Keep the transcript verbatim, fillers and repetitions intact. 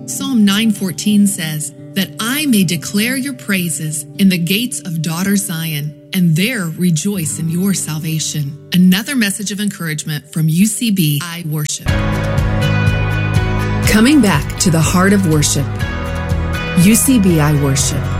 Psalm nine fourteen says, that I may declare your praises in the gates of daughter Zion, and there rejoice in your salvation. Another message of encouragement from U C B I Worship. Coming back to the heart of worship, U C B I Worship.